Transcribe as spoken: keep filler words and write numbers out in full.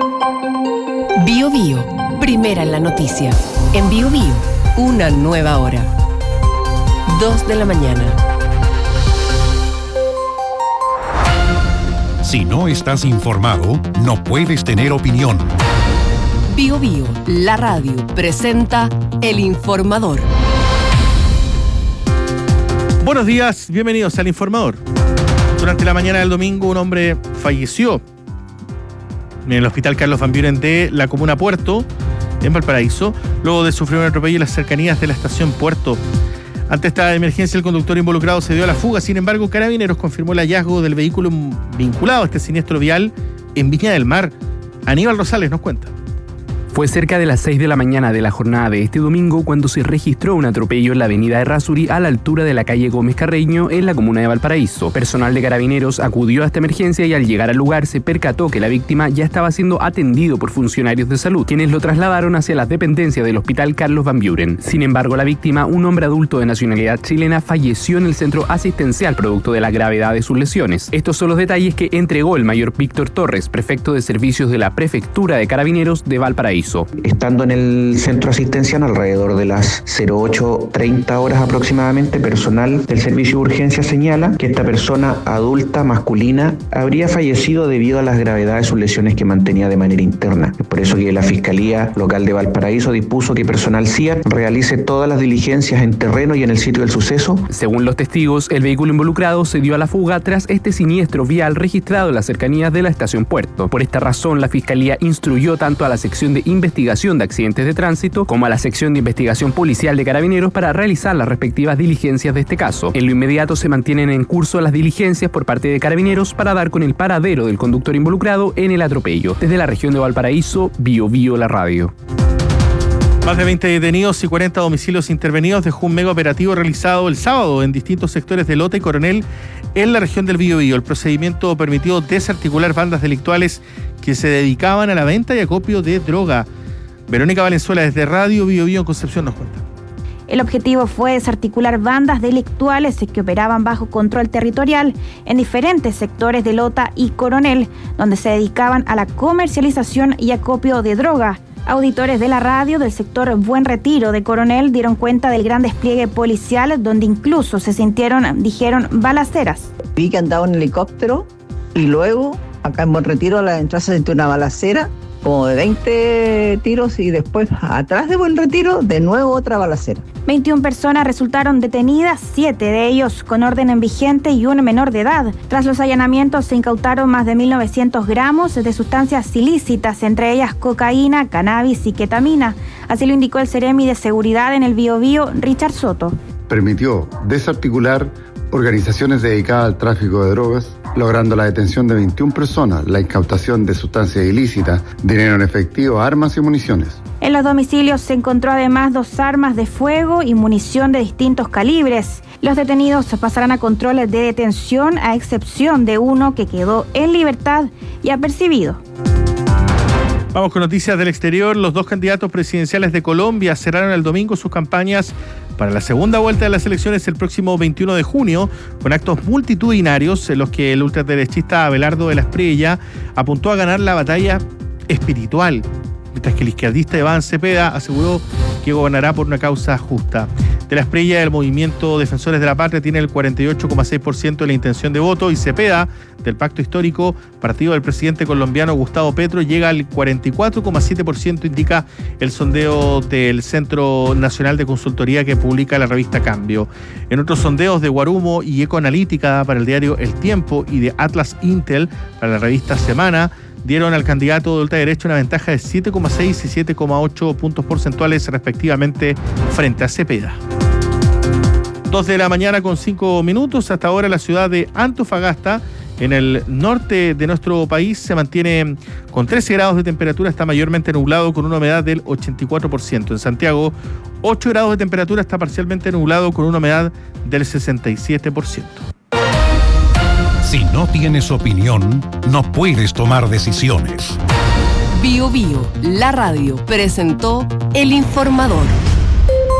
Bio Bio, primera en la noticia. En Bio Bio, una nueva hora. Dos de la mañana. Si no estás informado, no puedes tener opinión. Bio Bio, la radio, presenta El Informador. Buenos días, bienvenidos al Informador. Durante la mañana del domingo, un hombre falleció en el Hospital Carlos Van Buren de la comuna Puerto, en Valparaíso, luego de sufrir un atropello en las cercanías de la estación Puerto. Ante esta emergencia, el conductor involucrado se dio a la fuga. Sin embargo, Carabineros confirmó el hallazgo del vehículo vinculado a este siniestro vial en Viña del Mar. Aníbal Rosales nos cuenta. Fue cerca de las seis de la mañana de la jornada de este domingo cuando se registró un atropello en la avenida Errázuri a la altura de la calle Gómez Carreño en la comuna de Valparaíso. Personal de Carabineros acudió a esta emergencia y al llegar al lugar se percató que la víctima ya estaba siendo atendido por funcionarios de salud, quienes lo trasladaron hacia las dependencias del Hospital Carlos Van Buren. Sin embargo, la víctima, un hombre adulto de nacionalidad chilena, falleció en el centro asistencial producto de la gravedad de sus lesiones. Estos son los detalles que entregó el mayor Víctor Torres, prefecto de servicios de la Prefectura de Carabineros de Valparaíso. Estando en el centro asistencial alrededor de las cero ocho treinta horas aproximadamente, personal del servicio de urgencia señala que esta persona adulta masculina habría fallecido debido a las gravedades de sus lesiones que mantenía de manera interna. Es por eso que la Fiscalía Local de Valparaíso dispuso que personal C I A R realice todas las diligencias en terreno y en el sitio del suceso. Según los testigos, el vehículo involucrado se dio a la fuga tras este siniestro vial registrado en las cercanías de la estación Puerto. Por esta razón, la Fiscalía instruyó tanto a la sección de investigación de accidentes de tránsito como a la sección de investigación policial de Carabineros para realizar las respectivas diligencias de este caso. En lo inmediato se mantienen en curso las diligencias por parte de Carabineros para dar con el paradero del conductor involucrado en el atropello. Desde la región de Valparaíso, Bio Bio la radio. Más de veinte detenidos y cuarenta domicilios intervenidos dejó un mega operativo realizado el sábado en distintos sectores de Lota y Coronel en la región del Biobío. El procedimiento permitió desarticular bandas delictuales que se dedicaban a la venta y acopio de droga. Verónica Valenzuela desde Radio Biobío en Concepción nos cuenta. El objetivo fue desarticular bandas delictuales que operaban bajo control territorial en diferentes sectores de Lota y Coronel, donde se dedicaban a la comercialización y acopio de droga. Auditores de la radio del sector Buen Retiro de Coronel dieron cuenta del gran despliegue policial, donde incluso se sintieron, dijeron, balaceras. Vi que andaba un helicóptero y luego, acá en Buen Retiro, a la entrada se sintió una balacera, como de veinte tiros, y después, atrás de Buen Retiro, de nuevo otra balacera. veintiuna personas resultaron detenidas, siete de ellos con orden en vigente y un menor de edad. Tras los allanamientos se incautaron más de mil novecientos gramos de sustancias ilícitas, entre ellas cocaína, cannabis y ketamina. Así lo indicó el Seremi de Seguridad en el Biobío, Richard Soto. Permitió desarticular organizaciones dedicadas al tráfico de drogas, logrando la detención de veintiuna personas, la incautación de sustancias ilícitas, dinero en efectivo, armas y municiones. En los domicilios se encontró además dos armas de fuego y munición de distintos calibres. Los detenidos pasarán a controles de detención, a excepción de uno que quedó en libertad y apercibido. Vamos con noticias del exterior. Los dos candidatos presidenciales de Colombia cerraron el domingo sus campañas para la segunda vuelta de las elecciones el próximo veintiuno de junio, con actos multitudinarios en los que el ultraderechista Abelardo de la Espriella apuntó a ganar la batalla espiritual, mientras que el izquierdista Iván Cepeda aseguró que gobernará por una causa justa. De la Espriella, del movimiento Defensores de la Patria, tiene el cuarenta y ocho coma seis por ciento de la intención de voto, y Cepeda, del Pacto Histórico, partido del presidente colombiano Gustavo Petro, llega al cuarenta y cuatro coma siete por ciento, indica el sondeo del Centro Nacional de Consultoría que publica la revista Cambio. En otros sondeos de Guarumo y Ecoanalítica para el diario El Tiempo y de Atlas Intel para la revista Semana, dieron al candidato de ultraderecha una ventaja de siete coma seis y siete coma ocho puntos porcentuales respectivamente frente a Cepeda. Dos de la mañana con cinco minutos. Hasta ahora la ciudad de Antofagasta, en el norte de nuestro país, se mantiene con trece grados de temperatura, está mayormente nublado con una humedad del ochenta y cuatro por ciento. En Santiago, ocho grados de temperatura, está parcialmente nublado con una humedad del sesenta y siete por ciento. Si no tienes opinión, no puedes tomar decisiones. Bio Bio, la radio, presentó El Informador.